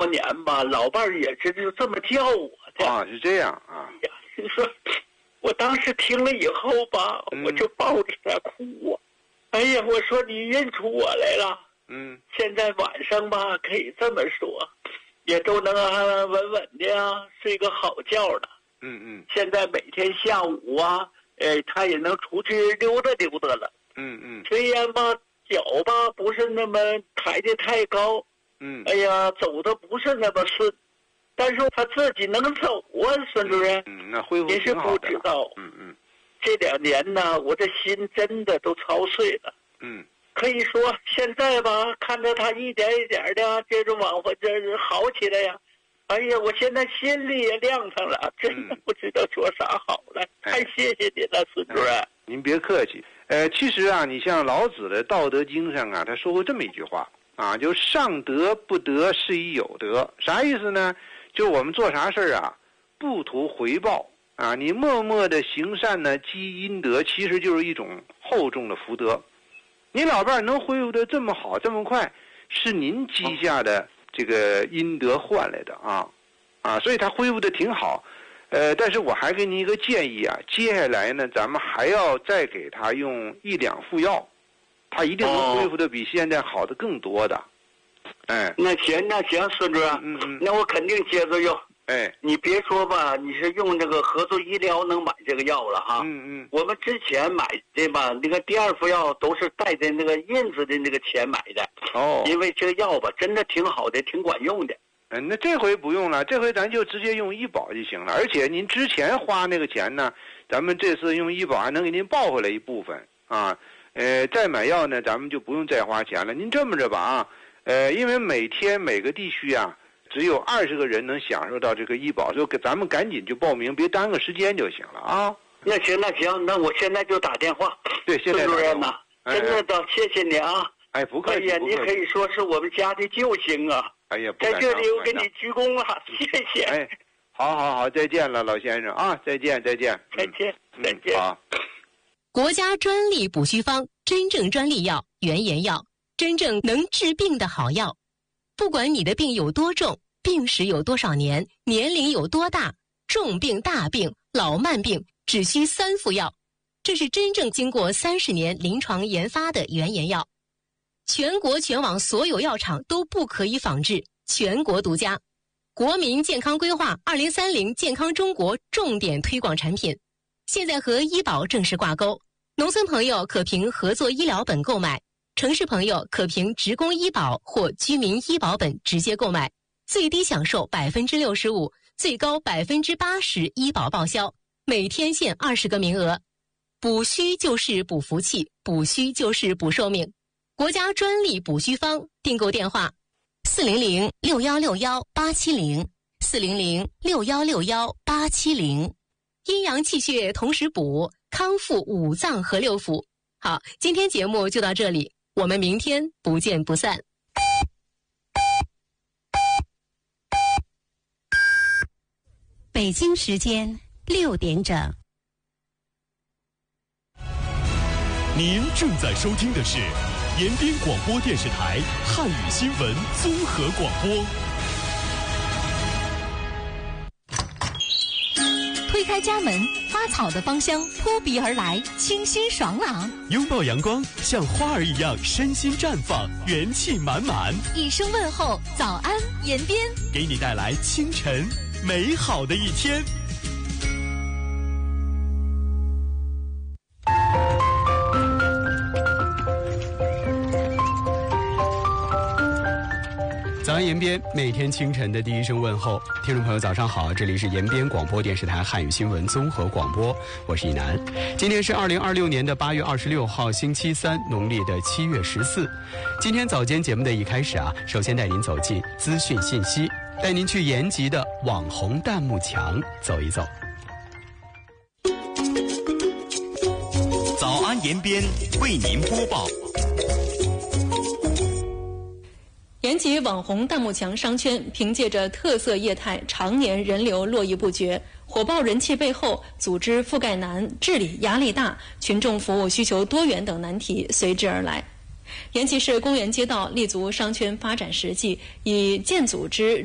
年吧，老伴儿也是就这么叫我的啊，是这样啊。 哎呀，就说我当时听了以后吧，我就抱着他哭啊。哎呀，我说你认出我来了。现在晚上吧，可以这么说，也都能安安稳稳的睡个好觉了。现在每天下午啊，他也能出去溜达溜达了。虽然吧，脚吧不是那么抬得太高，哎呀，走的不是那么顺，但是他自己能走啊，孙主任。 那恢复您是不知道。这2年呢，我的心真的都操碎了。可以说现在吧，看着他一点一点的这种往回这好起来呀，哎呀，我现在心里也亮堂了，真的不知道说啥好了。太谢谢您了，孙主任。 您别客气。其实啊，你像老子的《道德经》上啊，他说过这么一句话啊，就上德不德，是以有德。啥意思呢？就我们做啥事啊，不图回报啊，你默默的行善呢，积阴德，其实就是一种厚重的福德。您老伴儿能恢复得这么好这么快，是您积下的这个阴德换来的啊，所以他恢复得挺好。但是我还给您一个建议啊，接下来呢，咱们还要再给他用1、2副药，他一定能恢复得比现在好的更多的。 那行，孙主任，那我肯定接着用。你别说吧，你是用这个合作医疗能买这个药了哈。我们之前买的吧，那个第2副药都是带着那个印子的那个钱买的。因为这个药吧，真的挺好的，挺管用的。 那这回不用了，这回咱就直接用医保就行了。而且您之前花那个钱呢，咱们这次用医保还能给您报回来一部分啊。再买药呢，咱们就不用再花钱了。您这么着吧啊，因为每天每个地区啊，只有20个人能享受到这个医保，就给咱们赶紧就报名，别耽搁时间就行了啊。 那行，那我现在就打电话。 对，现在孙主任呐，真的谢谢你啊。 不客气。 哎呀，你可以说是我们家的救星啊。 哎呀， 在这里我给你鞠躬了，谢谢。 好，再见了，老先生啊，再见。 再见。 好。 国家专利补虚方，真正专利药，原研药，真正能治病的好药。不管你的病有多重，病史有多少年，年龄有多大，重病、大病、老慢病，只需3副药。这是真正经过30年临床研发的原研药。全国全网所有药厂都不可以仿制，全国独家。国民健康规划2030健康中国重点推广产品，现在和医保正式挂钩。农村朋友可凭合作医疗本购买，城市朋友可凭职工医保或居民医保本直接购买，最低享受65%，最高80%医保报销，每天限20个名额。补虚就是补福气，补虚就是补寿命。国家专利补虚方，订购电话400-6161-870，400-6161-870。阴阳气血同时补，康复5脏和6腑。好，今天节目就到这里，我们明天不见不散。 北京时间6点整。 您正在收听的是延边广播电视台汉语新闻综合广播。 推开家门，花草的芳香扑鼻而来，清新爽朗。 拥抱阳光，像花儿一样身心绽放，元气满满。 一声问候，早安延边， 给你带来清晨美好的一天。 早安延边，每天清晨的第一声问候，听众朋友早上好，这里是延边广播电视台汉语新闻综合广播，我是以南。今天是2026年的8月26号星期三，农历的7月14。今天早间节目的一开始首先带您走进资讯信息，带您去延吉的网红弹幕墙走一走。 早安延边为您播报。 延吉网红弹幕墙商圈凭借着特色业态，常年人流络绎不绝，火爆人气背后，组织覆盖难、治理压力大、群众服务需求多元等难题随之而来。延吉市公园街道立足商圈发展实际，以建组织